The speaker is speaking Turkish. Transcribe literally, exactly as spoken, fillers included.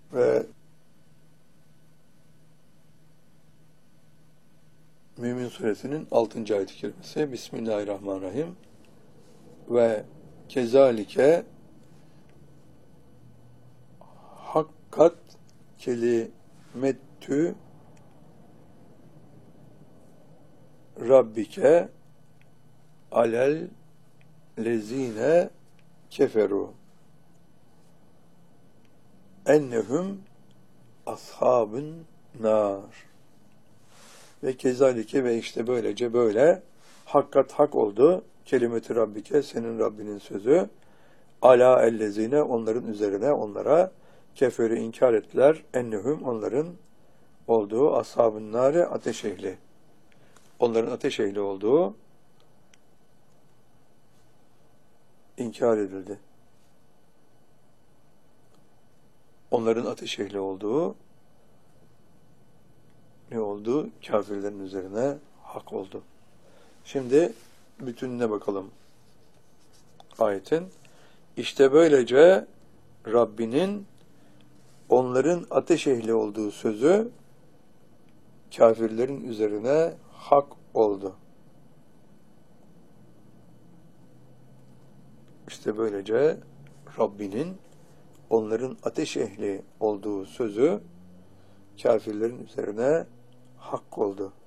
Ve Mümin Suresinin altıncı ayet-i kerimesi. Bismillahirrahmanirrahim. Ve kezalike hakkat kelimettü Rabbike alel lezine keferu ennehum ashabın nar. Ve kezalike ve işte böylece böyle hakkat hak oldu kelimeti Rabbike, senin Rabbinin sözü, ala ellezine onların üzerine, onlara keferü inkar ettiler, ennehum onların olduğu, ashabın nâre ateş ehli, onların ateş ehli olduğu inkar edildi. Onların ateş ehli olduğu ne oldu? Kafirlerin üzerine hak oldu. Şimdi bütününe bakalım ayetin. İşte böylece Rabbinin onların ateş ehli olduğu sözü kafirlerin üzerine hak oldu. İşte böylece Rabbinin onların ateş ehli olduğu sözü kafirlerin üzerine hak oldu.